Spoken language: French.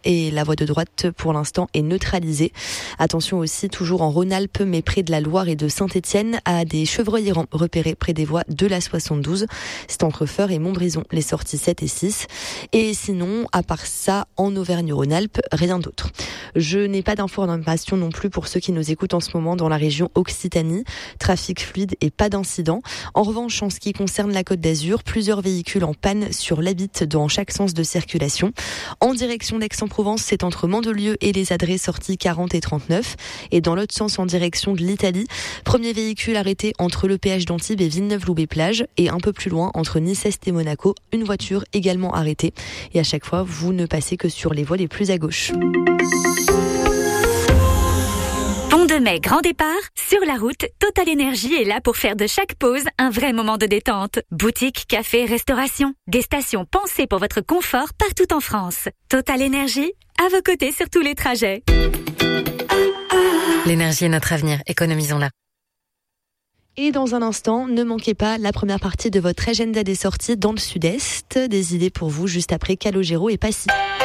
et la voie de droite pour l'instant est neutralisée. Attention aussi, toujours en Rhône-Alpes, mais près de la Loire et de Saint-Étienne, à des chevreuils errants repérés près des voies de la 72. C'est entre Feurs et Montbrison, les sorties 7 et 6. Et sinon, à part ça, en Auvergne-Rhône-Alpes, rien d'autre. Je n'ai pas d'information non plus pour ceux qui nous écoutent en ce moment dans la région Occitanie. Trafic fluide et pas d'incident. En revanche, en ce qui concerne la Côte d'Azur, plusieurs véhicules en panne sur l'Abitte dans chaque sens de circulation. En direction d'Aix-en-Provence, c'est entre Mandelieu et les adresses sorties 40 et 39. Et dans l'autre sens, en direction de l'Italie, premier véhicule arrêté entre le péage d'Antibes et Villeneuve-Loubet-Plage. Et un peu plus loin, entre Nice-Est et Monaco, une voiture également arrêtée. Et à chaque fois, vous ne passez que sur les voies les plus à gauche. Pont de Mai, grand départ. Sur la route, Total Énergie est là pour faire de chaque pause un vrai moment de détente. Boutique, café, restauration. Des stations pensées pour votre confort partout en France. Total Énergie, à vos côtés sur tous les trajets. L'énergie est notre avenir, économisons-la. Et dans un instant, ne manquez pas la première partie de votre agenda des sorties dans le sud-est. Des idées pour vous juste après Calogero et Passy.